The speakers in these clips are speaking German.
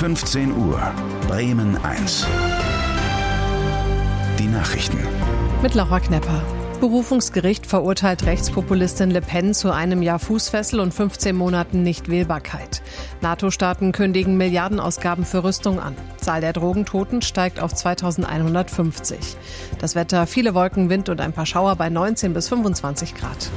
15 Uhr, Bremen 1. Die Nachrichten. Mit Laura Knepper. Berufungsgericht verurteilt Rechtspopulistin Le Pen zu 1 Jahr Fußfessel und 15 Monaten Nichtwählbarkeit. NATO-Staaten kündigen Milliardenausgaben für Rüstung an. Zahl der Drogentoten steigt auf 2150. Das Wetter: viele Wolken, Wind und ein paar Schauer bei 19 bis 25 Grad.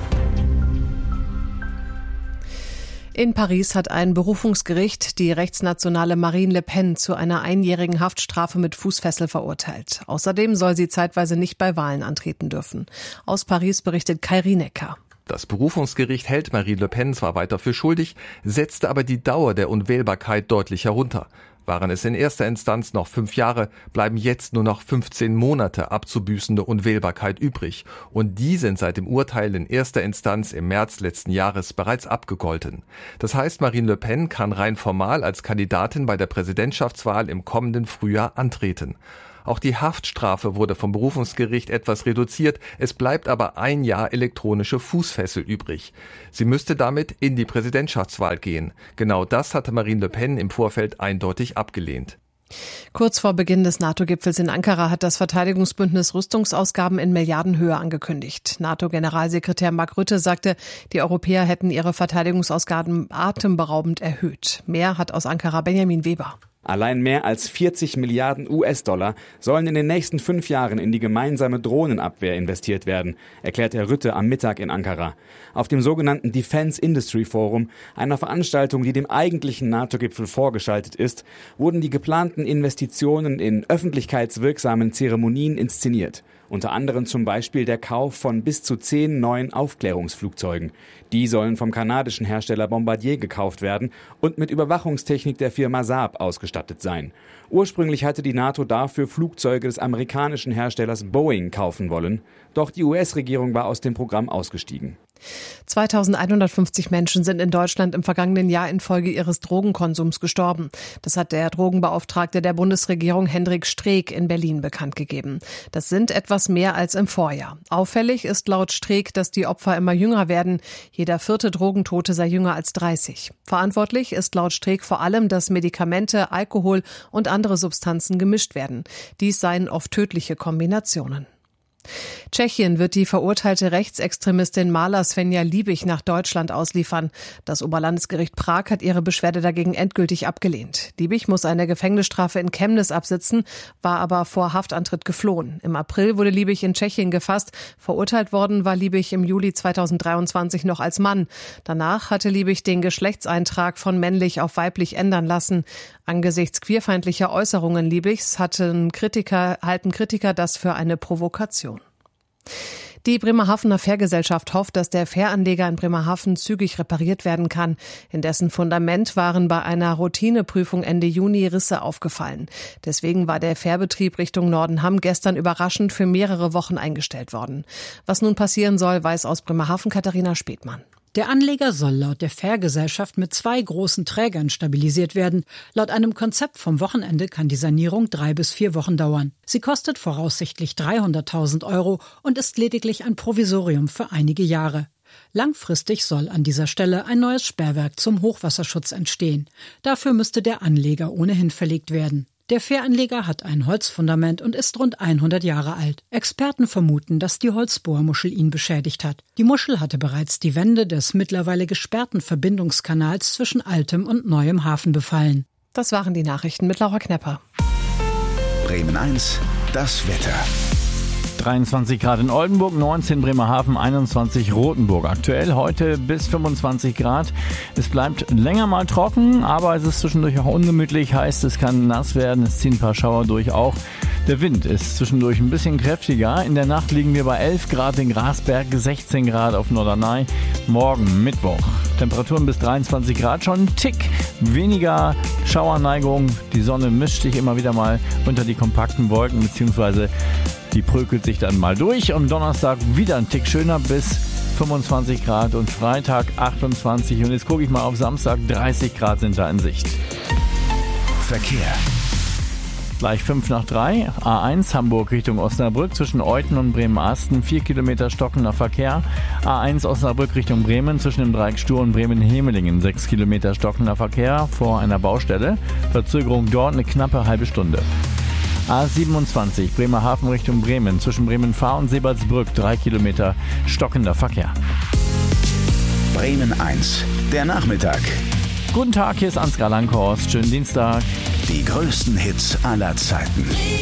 In Paris hat ein Berufungsgericht die rechtsnationale Marine Le Pen zu einer einjährigen Haftstrafe mit Fußfessel verurteilt. Außerdem soll sie zeitweise nicht bei Wahlen antreten dürfen. Aus Paris berichtet Kai Rienecker. Das Berufungsgericht hält Marine Le Pen zwar weiter für schuldig, setzte aber die Dauer der Unwählbarkeit deutlich herunter. Waren es in erster Instanz noch 5 Jahre, bleiben jetzt nur noch 15 Monate abzubüßende Unwählbarkeit übrig. Und die sind seit dem Urteil in erster Instanz im März letzten Jahres bereits abgegolten. Das heißt, Marine Le Pen kann rein formal als Kandidatin bei der Präsidentschaftswahl im kommenden Frühjahr antreten. Auch die Haftstrafe wurde vom Berufungsgericht etwas reduziert. Es bleibt aber 1 Jahr elektronische Fußfessel übrig. Sie müsste damit in die Präsidentschaftswahl gehen. Genau das hatte Marine Le Pen im Vorfeld eindeutig abgelehnt. Kurz vor Beginn des NATO-Gipfels in Ankara hat das Verteidigungsbündnis Rüstungsausgaben in Milliardenhöhe angekündigt. NATO-Generalsekretär Mark Rutte sagte, die Europäer hätten ihre Verteidigungsausgaben atemberaubend erhöht. Mehr hat aus Ankara Benjamin Weber. Allein mehr als 40 Milliarden US-Dollar sollen in den nächsten 5 Jahren in die gemeinsame Drohnenabwehr investiert werden, erklärt Herr Rutte am Mittag in Ankara. Auf dem sogenannten Defense Industry Forum, einer Veranstaltung, die dem eigentlichen NATO-Gipfel vorgeschaltet ist, wurden die geplanten Investitionen in öffentlichkeitswirksamen Zeremonien inszeniert. Unter anderem zum Beispiel der Kauf von bis zu 10 neuen Aufklärungsflugzeugen. Die sollen vom kanadischen Hersteller Bombardier gekauft werden und mit Überwachungstechnik der Firma Saab ausgestattet sein. Ursprünglich hatte die NATO dafür Flugzeuge des amerikanischen Herstellers Boeing kaufen wollen. Doch die US-Regierung war aus dem Programm ausgestiegen. 2150 Menschen sind in Deutschland im vergangenen Jahr infolge ihres Drogenkonsums gestorben. Das hat der Drogenbeauftragte der Bundesregierung Hendrik Streeck in Berlin bekannt gegeben. Das sind etwas mehr als im Vorjahr. Auffällig ist laut Streeck, dass die Opfer immer jünger werden. Jeder 4. Drogentote sei jünger als 30. Verantwortlich ist laut Streeck vor allem, dass Medikamente, Alkohol und andere Substanzen gemischt werden. Dies seien oft tödliche Kombinationen. Tschechien wird die verurteilte Rechtsextremistin Marla Svenja Liebig nach Deutschland ausliefern. Das Oberlandesgericht Prag hat ihre Beschwerde dagegen endgültig abgelehnt. Liebig muss eine Gefängnisstrafe in Chemnitz absitzen, war aber vor Haftantritt geflohen. Im April wurde Liebig in Tschechien gefasst. Verurteilt worden war Liebig im Juli 2023 noch als Mann. Danach hatte Liebig den Geschlechtseintrag von männlich auf weiblich ändern lassen. Angesichts queerfeindlicher Äußerungen Liebigs halten Kritiker das für eine Provokation. Die Bremerhavener Fährgesellschaft hofft, dass der Fähranleger in Bremerhaven zügig repariert werden kann. In dessen Fundament waren bei einer Routineprüfung Ende Juni Risse aufgefallen. Deswegen war der Fährbetrieb Richtung Nordenham gestern überraschend für mehrere Wochen eingestellt worden. Was nun passieren soll, weiß aus Bremerhaven Katharina Späthmann. Der Anleger soll laut der Fährgesellschaft mit 2 großen Trägern stabilisiert werden. Laut einem Konzept vom Wochenende kann die Sanierung 3 bis 4 Wochen dauern. Sie kostet voraussichtlich 300.000 € und ist lediglich ein Provisorium für einige Jahre. Langfristig soll an dieser Stelle ein neues Sperrwerk zum Hochwasserschutz entstehen. Dafür müsste der Anleger ohnehin verlegt werden. Der Fähranleger hat ein Holzfundament und ist rund 100 Jahre alt. Experten vermuten, dass die Holzbohrmuschel ihn beschädigt hat. Die Muschel hatte bereits die Wände des mittlerweile gesperrten Verbindungskanals zwischen altem und neuem Hafen befallen. Das waren die Nachrichten mit Laura Knepper. Bremen 1, das Wetter. 23 Grad in Oldenburg, 19 Bremerhaven, 21 Rothenburg. Aktuell heute bis 25 Grad. Es bleibt länger mal trocken, aber es ist zwischendurch auch ungemütlich. Heißt, es kann nass werden, es ziehen ein paar Schauer durch auch. Der Wind ist zwischendurch ein bisschen kräftiger. In der Nacht liegen wir bei 11 Grad in Grasberg, 16 Grad auf Norderney. Morgen Mittwoch. Temperaturen bis 23 Grad, schon ein Tick weniger Schauerneigung. Die Sonne mischt sich immer wieder mal unter die kompakten Wolken, beziehungsweise die prökelt sich dann mal durch. Am Donnerstag wieder ein Tick schöner bis 25 Grad und Freitag 28. Und jetzt gucke ich mal auf Samstag, 30 Grad sind da in Sicht. Verkehr. Gleich 5:03, A1 Hamburg Richtung Osnabrück zwischen Euthen und Bremen-Asten, 4 Kilometer stockender Verkehr. A1 Osnabrück Richtung Bremen zwischen dem Dreieck Stur und Bremen-Hemelingen, 6 Kilometer stockender Verkehr vor einer Baustelle. Verzögerung dort eine knappe halbe Stunde. A27 Bremerhaven Richtung Bremen zwischen Bremen-Fahr und Seebaldsbrück, 3 Kilometer stockender Verkehr. Bremen 1, der Nachmittag. Guten Tag, hier ist Ansgar Langhorst. Schönen Dienstag. Die größten Hits aller Zeiten.